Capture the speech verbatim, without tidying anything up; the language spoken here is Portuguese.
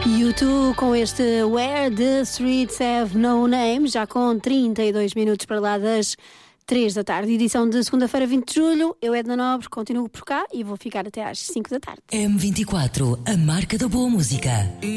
U dois com este Where the Streets Have No Name, já com trinta e dois minutos para lá das três da tarde. Edição de segunda-feira, vinte de julho. Eu, Edna Nobre, continuo por cá e vou ficar até às cinco da tarde. M vinte e quatro, a marca da boa música.